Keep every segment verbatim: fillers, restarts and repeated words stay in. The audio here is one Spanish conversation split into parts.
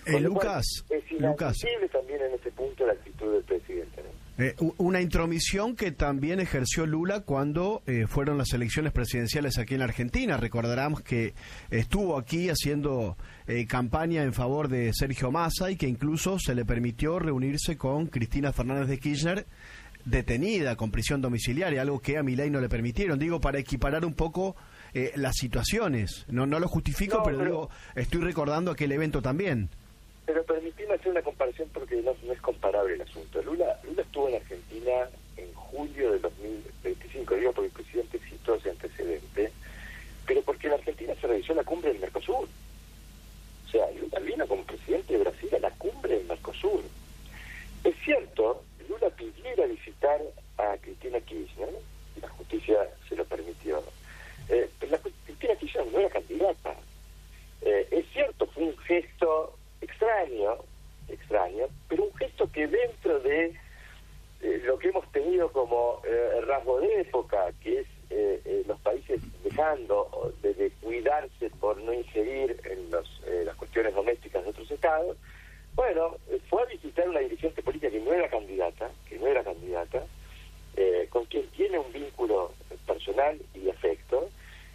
Eh, Lucas, es inadmisible también en ese punto la actitud del presidente, ¿no? Eh, una intromisión que también ejerció Lula cuando eh, fueron las elecciones presidenciales aquí en la Argentina. Recordarán que estuvo aquí haciendo eh, campaña en favor de Sergio Massa y que incluso se le permitió reunirse con Cristina Fernández de Kirchner, detenida con prisión domiciliaria, algo que a Milei no le permitieron. Digo, para equiparar un poco eh, las situaciones. No, no lo justifico, no, pero, pero digo, estoy recordando aquel evento también. Pero permitime hacer una comparación porque no, no es comparable el asunto. Lula, Lula estuvo en Argentina en julio de dos mil veinticinco, digo porque el presidente citó ese antecedente, pero porque en Argentina se realizó la cumbre del Mercosur. O sea, Lula vino como presidente de Brasil a la cumbre del Mercosur. Es cierto, Lula pidiera visitar a Cristina Kirchner, y la justicia se lo permitió. Eh, pero la, Cristina Kirchner no era candidata. Eh, es cierto, fue un gesto extraño, extraño, pero un gesto que dentro de eh, lo que hemos tenido como eh, rasgo de época, que es eh, eh, los países dejando de, de cuidarse por no ingerir en los, eh, las cuestiones domésticas de otros estados, bueno, eh, fue a visitar una dirigente política que no era candidata, que no era candidata, eh, con quien tiene un vínculo personal y de afecto.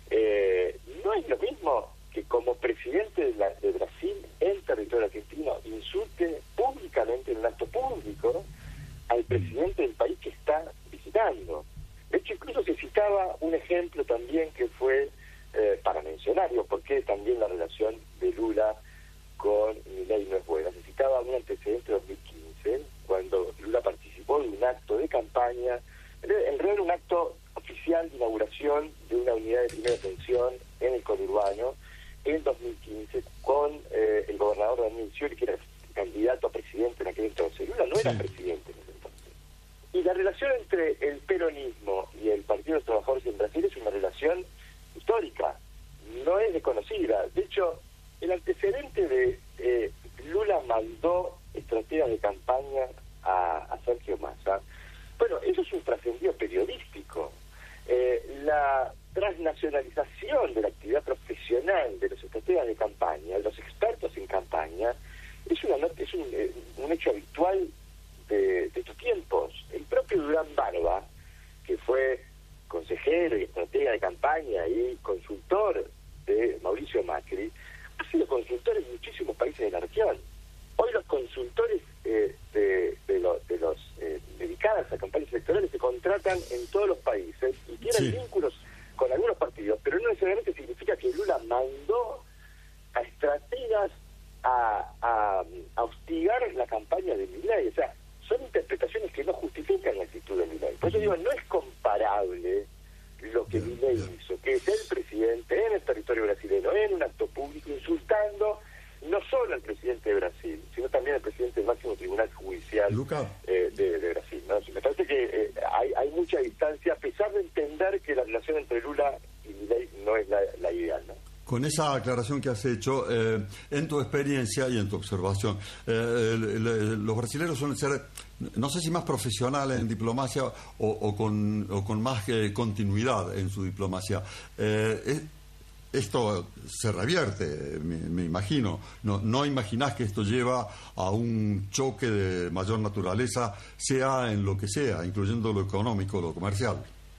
Eh, no es lo mismo que como presidente de, la, de Brasil en territorio argentino insulte públicamente en un acto público al presidente del país que está visitando. De hecho, incluso se citaba un ejemplo también que fue, eh, para mencionar, digo, porque también la relación de Lula con Milei no es buena. Se citaba un antecedente de dos mil quince, cuando Lula participó de un acto de campaña, en realidad un acto oficial de inauguración de una unidad de primera atención en el conurbano, en dos mil quince, con eh, el gobernador Daniel Scioli, que era candidato a presidente en aquel entonces. Lula no era sí. presidente en ese entonces. Y la relación entre el peronismo y el Partido de los Trabajadores en Brasil es una relación histórica, no es desconocida. De hecho, el antecedente de eh, Lula mandó estrategias de campaña a, a Sergio Massa, bueno, eso es un trascendido periodístico. Eh, la transnacionalización de la actividad profesional de los estrategas de campaña, de los expertos en campaña, es, una, es un, eh, un hecho habitual de, de estos tiempos. El propio Durán Barba, que fue consejero y estratega de campaña y consultor de Mauricio Macri, ha sido consultor en muchísimos países de la región. Hoy los consultores eh, de, de, lo, de los eh, dedicados a campañas electorales se contratan en todos los países y tienen sí. vínculos con algunos partidos, pero no necesariamente significa que Lula mandó a estrategas a, a, a hostigar la campaña de Milei. O sea, son interpretaciones que no justifican la actitud de Milei. Por eso digo, no es comparable lo que yeah, Milei yeah. hizo, que es el presidente en el territorio brasileño, en un acto público, insultando no solo al presidente de Brasil, sino también al presidente del máximo tribunal judicial eh, de, de Brasil, ¿no? Me parece que eh, hay, hay mucha distancia, a pesar de entender que la relación entre Lula y Milei no es la, la ideal, ¿no? Con esa aclaración que has hecho, eh, en tu experiencia y en tu observación, eh, el, el, los brasileños suelen ser, no sé si más profesionales en diplomacia o, o, con, o con más eh, continuidad en su diplomacia. Eh, es, Esto se revierte, me, me imagino. No, no imaginás que esto lleva a un choque de mayor naturaleza, sea en lo que sea, incluyendo lo económico, lo comercial.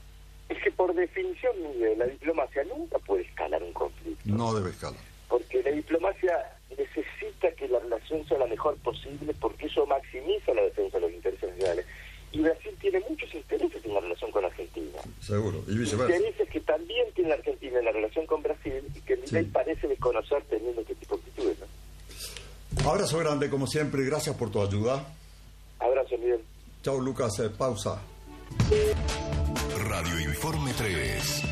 Es que por definición, Miguel, la diplomacia nunca puede escalar un conflicto. No debe escalar. Porque la diplomacia necesita que la relación sea la mejor posible, porque eso maximiza la defensa de los intereses nacionales. Y Brasil tiene muchos intereses en la relación con Argentina. Seguro, y viceversa. Intereses que también tiene la Argentina en la relación con Brasil y que Milei sí. parece desconocer teniendo este tipo de actitudes, ¿no? Abrazo grande, como siempre, y gracias por tu ayuda. Abrazo, Miguel. Chao, Lucas, eh, pausa. Radio Informe tres.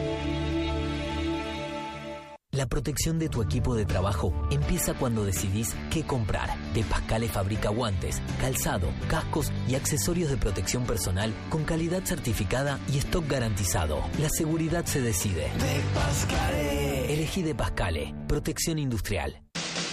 La protección de tu equipo de trabajo empieza cuando decidís qué comprar. De Pascale fabrica guantes, calzado, cascos y accesorios de protección personal con calidad certificada y stock garantizado. La seguridad se decide. De Pascale. Elegí De Pascale. Protección industrial.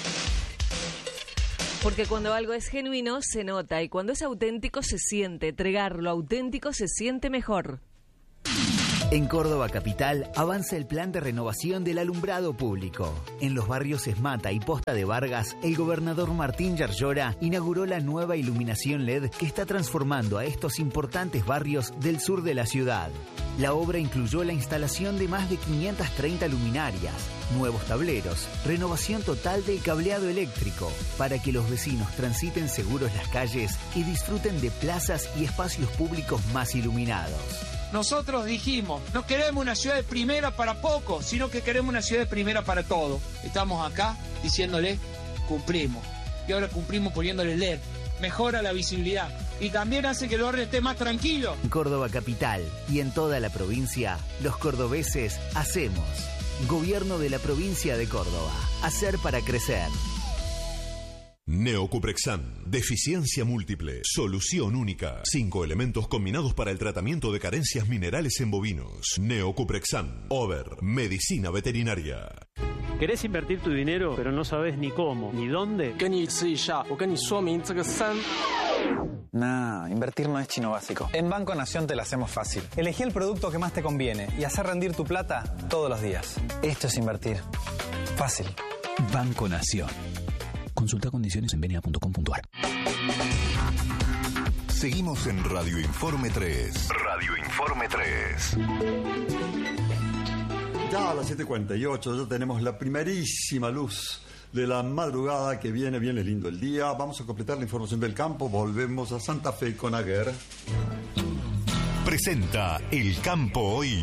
Porque cuando algo es genuino se nota y cuando es auténtico se siente. Entregar lo auténtico se siente mejor. En Córdoba Capital avanza el plan de renovación del alumbrado público. En los barrios Esmata y Posta de Vargas, el gobernador Martín Yarlora inauguró la nueva iluminación L E D que está transformando a estos importantes barrios del sur de la ciudad. La obra incluyó la instalación de más de quinientas treinta luminarias, nuevos tableros, renovación total del cableado eléctrico, para que los vecinos transiten seguros las calles y disfruten de plazas y espacios públicos más iluminados. Nosotros dijimos, no queremos una ciudad de primera para pocos, sino que queremos una ciudad de primera para todos. Estamos acá diciéndole, cumplimos. Y ahora cumplimos poniéndole L E D. Mejora la visibilidad y también hace que el barrio esté más tranquilo. En Córdoba Capital y en toda la provincia, los cordobeses hacemos. Gobierno de la provincia de Córdoba. Hacer para crecer. Neocuprexan, deficiencia múltiple, solución única. Cinco elementos combinados para el tratamiento de carencias minerales en bovinos. Neocuprexan, Over, medicina veterinaria. ¿Querés invertir tu dinero, pero no sabes ni cómo, ni dónde? Nah, invertir no es chino básico. En Banco Nación te lo hacemos fácil. Elegí el producto que más te conviene y hacer rendir tu plata todos los días. Esto es invertir. Fácil. Banco Nación. Consulta condiciones en benia punto com punto a r. Seguimos en Radio Informe tres. Radio Informe tres. Ya a las siete cuarenta y ocho ya tenemos la primerísima luz de la madrugada que viene, viene lindo el día. Vamos a completar la información del campo. Volvemos a Santa Fe con Aguer. Presenta El Campo Hoy.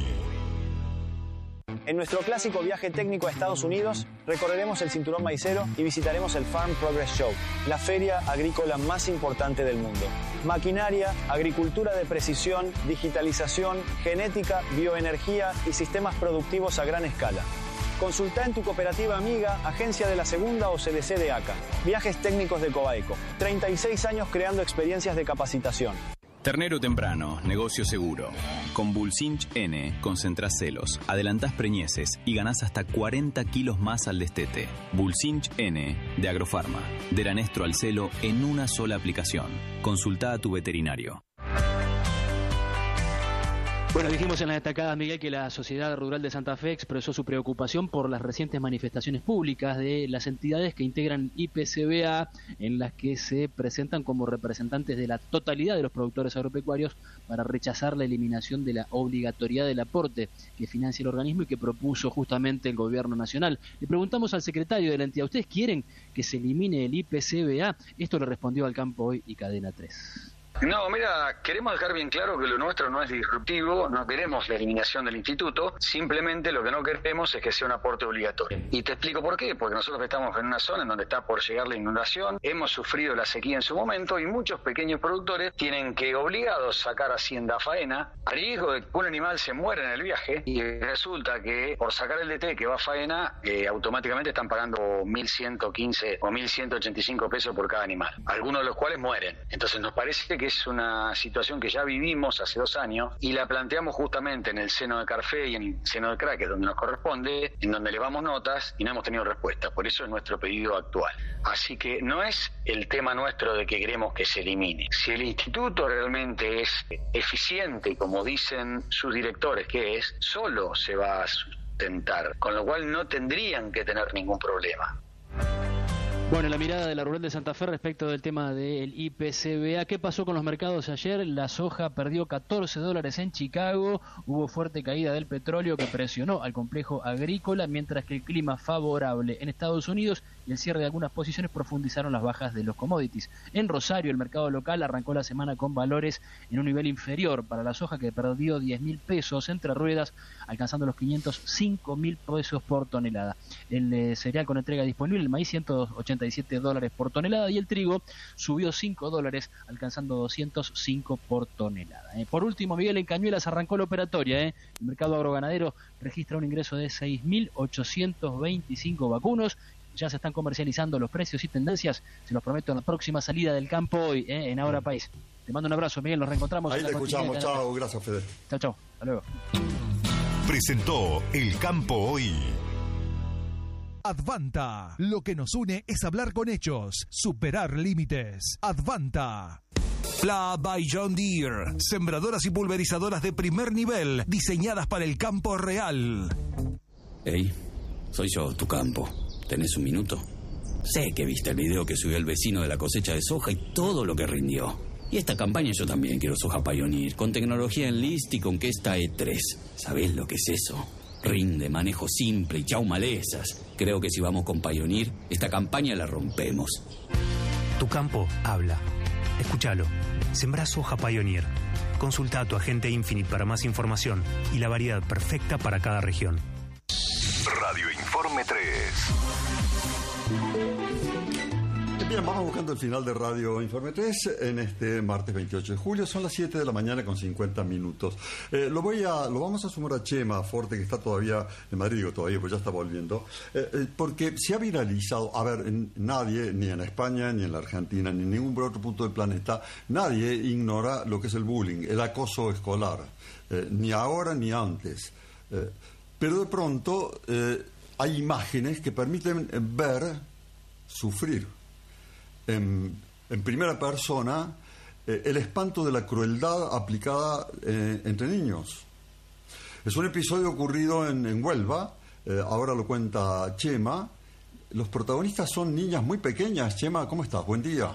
En nuestro clásico viaje técnico a Estados Unidos, recorreremos el cinturón maicero y visitaremos el Farm Progress Show, la feria agrícola más importante del mundo. Maquinaria, agricultura de precisión, digitalización, genética, bioenergía y sistemas productivos a gran escala. Consulta en tu cooperativa amiga, agencia de la Segunda o C D C de A C A. Viajes técnicos de Cobaeco. treinta y seis años creando experiencias de capacitación. Ternero temprano, negocio seguro. Con Bulsinch N concentrás celos, adelantás preñeces y ganás hasta cuarenta kilos más al destete. Bulsinch N de Agrofarma. De Lanestro al celo en una sola aplicación. Consulta a tu veterinario. Bueno, dijimos en las destacadas, Miguel, que la Sociedad Rural de Santa Fe expresó su preocupación por las recientes manifestaciones públicas de las entidades que integran I P C B A, en las que se presentan como representantes de la totalidad de los productores agropecuarios para rechazar la eliminación de la obligatoriedad del aporte que financia el organismo y que propuso justamente el gobierno nacional. Le preguntamos al secretario de la entidad, ¿ustedes quieren que se elimine el I P C B A? Esto le respondió al Campo Hoy y Cadena tres. No, mira, queremos dejar bien claro que lo nuestro no es disruptivo, no queremos la eliminación del instituto, simplemente lo que no queremos es que sea un aporte obligatorio. Y te explico por qué, porque nosotros estamos en una zona en donde está por llegar la inundación, hemos sufrido la sequía en su momento y muchos pequeños productores tienen que obligados sacar hacienda a faena, a riesgo de que un animal se muera en el viaje y resulta que por sacar el D T que va a faena, eh, automáticamente están pagando mil ciento quince o mil ciento ochenta y cinco pesos por cada animal, algunos de los cuales mueren. Entonces nos parece que es una situación que ya vivimos hace dos años y la planteamos justamente en el seno de Carfe y en el seno de Crack, donde nos corresponde, en donde elevamos notas y no hemos tenido respuesta. Por eso es nuestro pedido actual. Así que no es el tema nuestro de que queremos que se elimine. Si el instituto realmente es eficiente, como dicen sus directores que es, solo se va a sustentar, con lo cual no tendrían que tener ningún problema. Bueno, la mirada de la Rural de Santa Fe respecto del tema del I P C B A. ¿Qué pasó con los mercados ayer? La soja perdió catorce dólares en Chicago, hubo fuerte caída del petróleo que presionó al complejo agrícola, mientras que el clima favorable en Estados Unidos y el cierre de algunas posiciones profundizaron las bajas de los commodities. En Rosario, el mercado local arrancó la semana con valores en un nivel inferior para la soja, que perdió diez mil pesos entre ruedas, alcanzando los quinientos cinco mil pesos por tonelada. El eh, cereal con entrega disponible, el maíz ciento ochenta y siete dólares por tonelada y el trigo subió cinco dólares, alcanzando doscientos cinco por tonelada. Eh. Por último, Miguel, en Cañuelas arrancó la operatoria. Eh. El mercado agroganadero registra un ingreso de seis mil ochocientos veinticinco vacunos. Ya se están comercializando los precios y tendencias. Se los prometo en la próxima salida del Campo Hoy, eh, en Ahora País. Te mando un abrazo, Miguel. Nos reencontramos. Ahí en la te escuchamos. Chao. Gracias, Fede. Chao, chao. Hasta luego. Presentó El Campo Hoy. Advanta. Lo que nos une es hablar con hechos, superar límites. Advanta. La by John Deere. Sembradoras y pulverizadoras de primer nivel, diseñadas para el campo real. Hey, soy yo, tu campo. ¿Tenés un minuto? Sé que viste el video que subió el vecino de la cosecha de soja y todo lo que rindió. Y esta campaña yo también quiero soja Pioneer, con tecnología Enlist y con Kesta E tres. ¿Sabés lo que es eso? Rinde, manejo simple y chau malezas. Creo que si vamos con Pioneer, esta campaña la rompemos. Tu campo habla. Escúchalo. Sembrá soja Pioneer. Consulta a tu agente Infinite para más información y la variedad perfecta para cada región. Radio Informe tres. Bien, vamos buscando el final de Radio Informe tres en este martes veintiocho de julio. Son las siete de la mañana con cincuenta minutos. Eh, lo voy a, lo vamos a sumar a Chema Forte, que está todavía en Madrid, digo todavía, pues ya está volviendo, eh, eh, porque se ha viralizado, a ver, en, nadie, ni en España, ni en la Argentina, ni en ningún otro punto del planeta, nadie ignora lo que es el bullying, el acoso escolar, eh, ni ahora ni antes. Eh, pero de pronto eh, hay imágenes que permiten ver sufrir En, en primera persona eh, el espanto de la crueldad aplicada eh, entre niños. Es un episodio ocurrido en, en Huelva, eh, ahora lo cuenta Chema. Los protagonistas son niñas muy pequeñas. Chema, ¿cómo estás? Buen día.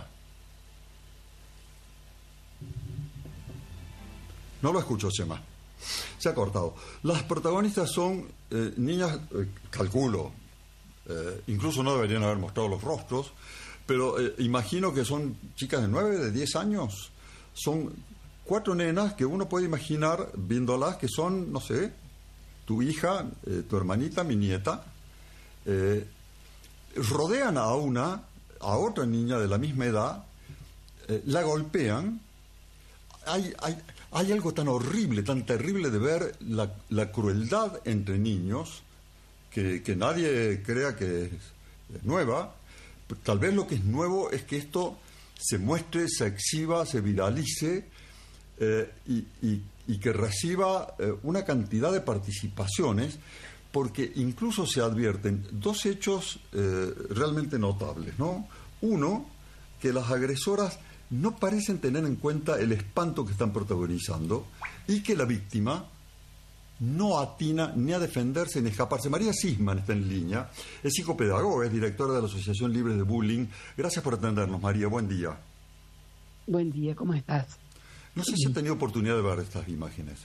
No lo escucho, Chema. Se ha cortado. Las protagonistas son eh, niñas, eh, calculo, eh, incluso no deberían haber mostrado los rostros, pero eh, imagino que son chicas de nueve, de diez años. Son cuatro nenas que uno puede imaginar, viéndolas, que son, no sé, tu hija, eh, tu hermanita, mi nieta. Eh, rodean a una, a otra niña de la misma edad, eh, la golpean. Hay, hay, hay algo tan horrible, tan terrible de ver la, la crueldad entre niños, que, que nadie crea que es, es nueva. Tal vez lo que es nuevo es que esto se muestre, se exhiba, se viralice eh, y, y, y que reciba eh, una cantidad de participaciones, porque incluso se advierten dos hechos eh, realmente notables, ¿no? Uno, que las agresoras no parecen tener en cuenta el espanto que están protagonizando y que la víctima no atina ni a defenderse ni a escaparse. María Sisman está en línea, es psicopedagoga, es directora de la Asociación Libre de Bullying. Gracias por atendernos, María, buen día. Buen día, ¿cómo estás? No sé si han tenido oportunidad de ver estas imágenes.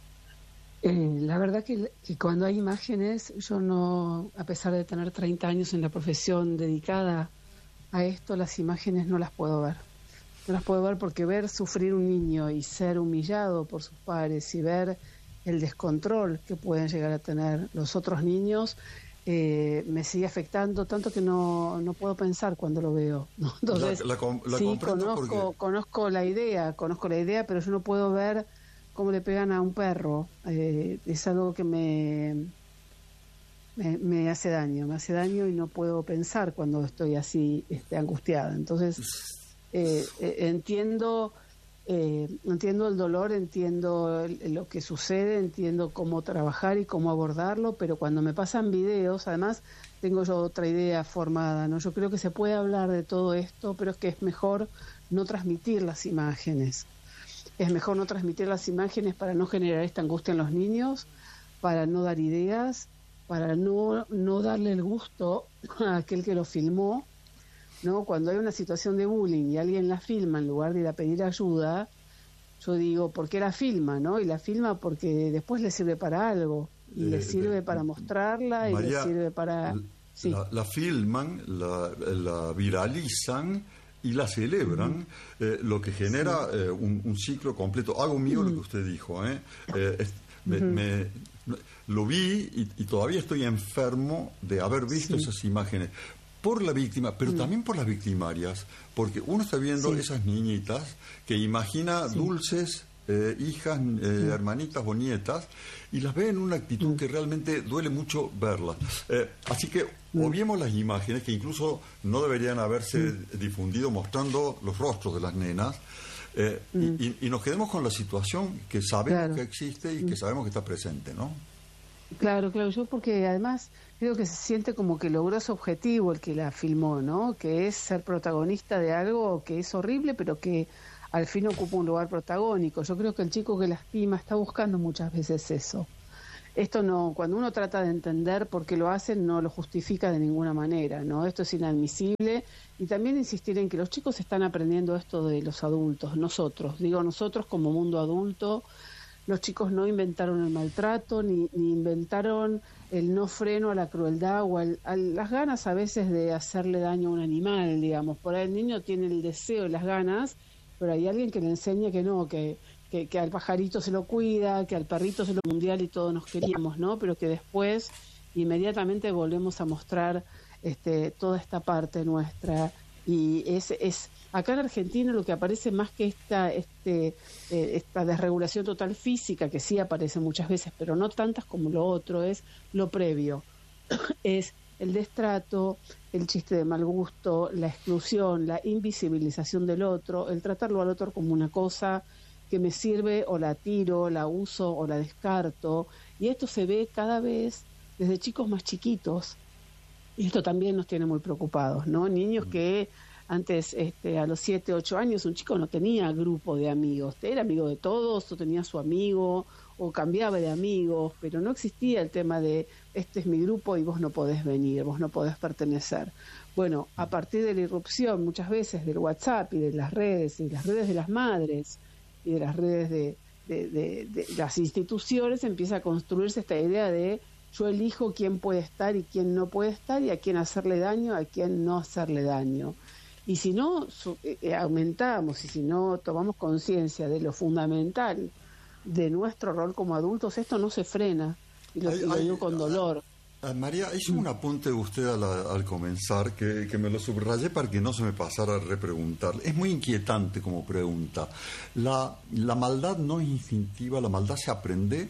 Eh, la verdad que, que cuando hay imágenes, yo no, a pesar de tener treinta años en la profesión dedicada a esto, las imágenes no las puedo ver. No las puedo ver porque ver sufrir un niño y ser humillado por sus padres y ver el descontrol que pueden llegar a tener los otros niños eh, me sigue afectando tanto que no, no puedo pensar cuando lo veo, ¿no? Entonces, la, la, la sí, conozco, porque... conozco la idea, conozco la idea, pero yo no puedo ver cómo le pegan a un perro. Eh, es algo que me, me me hace daño, me hace daño y no puedo pensar cuando estoy así este, angustiada. Entonces, eh, eh, entiendo... Eh, entiendo el dolor, entiendo el, lo que sucede, entiendo cómo trabajar y cómo abordarlo, pero cuando me pasan videos, además tengo yo otra idea formada, ¿no? Yo creo que se puede hablar de todo esto, pero es que es mejor no transmitir las imágenes. Es mejor no transmitir las imágenes para no generar esta angustia en los niños, para no dar ideas, para no, no darle el gusto a aquel que lo filmó, ¿no? Cuando hay una situación de bullying y alguien la filma en lugar de ir a pedir ayuda, yo digo, ¿por qué la filma? ¿No? Y la filma porque después le sirve para algo, y eh, le sirve eh, para mostrarla, María, y le sirve para... Sí. La, la filman, la, la viralizan y la celebran, uh-huh. eh, lo que genera sí. eh, un, un ciclo completo. Hago mío uh-huh. lo que usted dijo, ¿eh? eh es, me, uh-huh. me, lo vi y, y todavía estoy enfermo de haber visto sí. esas imágenes. Por la víctima, pero mm. también por las victimarias, porque uno está viendo sí. esas niñitas que imagina sí. dulces eh, hijas, eh, mm. hermanitas o nietas, y las ve en una actitud mm. que realmente duele mucho verlas. Eh, así que mm. obviemos las imágenes, que incluso no deberían haberse mm. difundido mostrando los rostros de las nenas, eh, mm. y, y nos quedemos con la situación que sabemos claro. que existe y mm. que sabemos que está presente, ¿no? Claro, claro, yo porque además creo que se siente como que logró su objetivo el que la filmó, ¿no? Que es ser protagonista de algo que es horrible, pero que al fin ocupa un lugar protagónico. Yo creo que el chico que lastima está buscando muchas veces eso. Esto no, cuando uno trata de entender por qué lo hacen, no lo justifica de ninguna manera, ¿no? Esto es inadmisible. Y también insistir en que los chicos están aprendiendo esto de los adultos, nosotros, digo nosotros como mundo adulto. Los chicos no inventaron el maltrato, ni, ni inventaron el no freno a la crueldad o al, a las ganas a veces de hacerle daño a un animal, digamos. Por ahí el niño tiene el deseo y las ganas, pero hay alguien que le enseña que no, que, que, que al pajarito se lo cuida, que al perrito se lo mundial y todos nos queríamos, ¿no? Pero que después inmediatamente volvemos a mostrar este, toda esta parte nuestra. Y es, es acá en Argentina lo que aparece más que esta este eh, esta desregulación total física, que sí aparece muchas veces, pero no tantas como lo otro, es lo previo. Es el destrato, el chiste de mal gusto, la exclusión, la invisibilización del otro, el tratarlo al otro como una cosa que me sirve, o la tiro, la uso o la descarto. Y esto se ve cada vez desde chicos más chiquitos. Y esto también nos tiene muy preocupados, ¿no? Niños que antes, este, a los siete, ocho años, un chico no tenía grupo de amigos. Era amigo de todos, o tenía su amigo, o cambiaba de amigos, pero no existía el tema de este es mi grupo y vos no podés venir, vos no podés pertenecer. Bueno, a partir de la irrupción muchas veces del WhatsApp y de las redes, y las redes de las madres, y de las redes de, de, de, de las instituciones, empieza a construirse esta idea de yo elijo quién puede estar y quién no puede estar, y a quién hacerle daño, a quién no hacerle daño. Y si no su, eh, aumentamos y si no tomamos conciencia de lo fundamental de nuestro rol como adultos, esto no se frena, y lo, hay, y lo hay, digo con dolor. Ah, María, hizo un apunte usted al, al comenzar que, que me lo subrayé para que no se me pasara a repreguntar. Es muy inquietante como pregunta. ¿La, la maldad no es instintiva? ¿La maldad se aprende?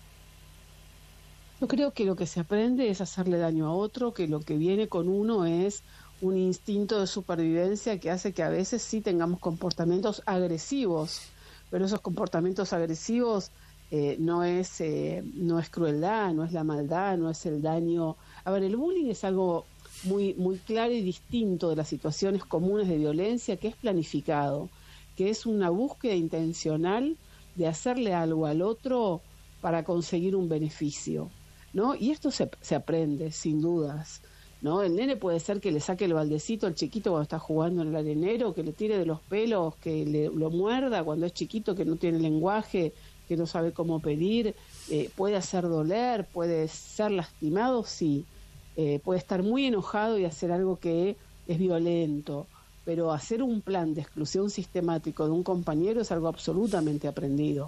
Yo creo que lo que se aprende es hacerle daño a otro, que lo que viene con uno es un instinto de supervivencia que hace que a veces sí tengamos comportamientos agresivos, pero esos comportamientos agresivos eh, no es eh, no es crueldad, no es la maldad, no es el daño. A ver, el bullying es algo muy muy claro y distinto de las situaciones comunes de violencia, que es planificado, que es una búsqueda intencional de hacerle algo al otro para conseguir un beneficio, ¿no? Y esto se, se aprende, sin dudas, ¿no? El nene puede ser que le saque el baldecito al chiquito cuando está jugando en el arenero, que le tire de los pelos, que le, lo muerda cuando es chiquito, que no tiene lenguaje, que no sabe cómo pedir, eh, puede hacer doler, puede ser lastimado, sí, eh, puede estar muy enojado y hacer algo que es violento, pero hacer un plan de exclusión sistemático de un compañero es algo absolutamente aprendido,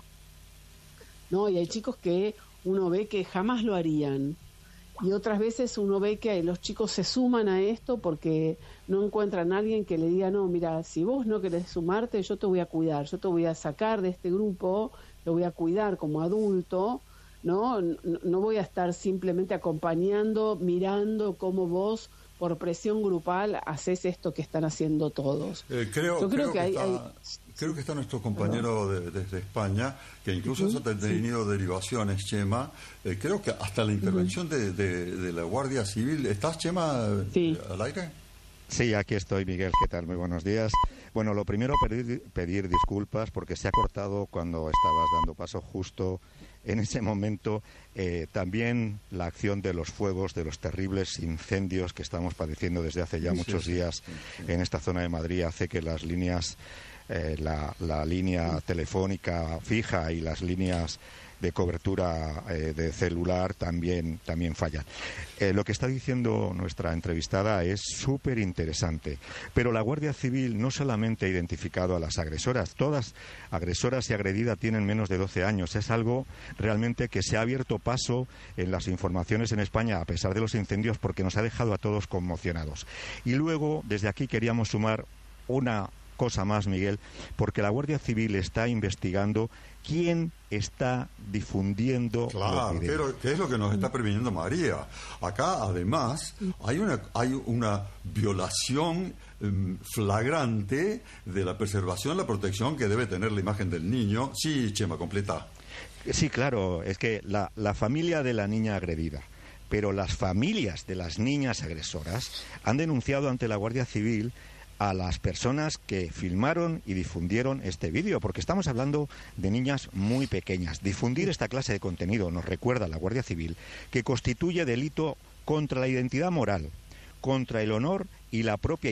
¿no? Y hay chicos que uno ve que jamás lo harían, y otras veces uno ve que los chicos se suman a esto porque no encuentran a alguien que le diga, no, mira, si vos no querés sumarte, yo te voy a cuidar, yo te voy a sacar de este grupo, lo voy a cuidar como adulto, ¿no? No, no voy a estar simplemente acompañando, mirando cómo vos, por presión grupal, haces esto que están haciendo todos. Eh, creo, yo creo, creo que, que hay... está... hay... Creo que está nuestro compañero de, desde España, que incluso uh-huh, ha tenido sí. derivaciones, Chema. Eh, creo que hasta la intervención uh-huh. de, de, de la Guardia Civil. ¿Estás, Chema, sí. al aire? Sí, aquí estoy, Miguel. ¿Qué tal? Muy buenos días. Bueno, lo primero, pedir, pedir disculpas porque se ha cortado cuando estabas dando paso justo en ese momento. Eh, también la acción de los fuegos, de los terribles incendios que estamos padeciendo desde hace ya sí, muchos sí, días sí, sí. en esta zona de Madrid, hace que las líneas... Eh, la, la línea telefónica fija y las líneas de cobertura eh, de celular también, también fallan. Eh, lo que está diciendo nuestra entrevistada es súper interesante, pero la Guardia Civil no solamente ha identificado a las agresoras, todas agresoras y agredidas tienen menos de doce años, es algo realmente que se ha abierto paso en las informaciones en España a pesar de los incendios porque nos ha dejado a todos conmocionados. Y luego, desde aquí queríamos sumar una cosa más, Miguel, porque la Guardia Civil está investigando quién está difundiendo claro, los videos. Claro, que es lo que nos está previniendo María. Acá, además, hay una, hay una violación um, flagrante de la preservación, la protección que debe tener la imagen del niño. Sí, Chema, completa. Sí, claro, es que la, la familia de la niña agredida, pero las familias de las niñas agresoras han denunciado ante la Guardia Civil a las personas que filmaron y difundieron este vídeo, porque estamos hablando de niñas muy pequeñas. Difundir esta clase de contenido, nos recuerda la Guardia Civil, que constituye delito contra la identidad moral, contra el honor y la propia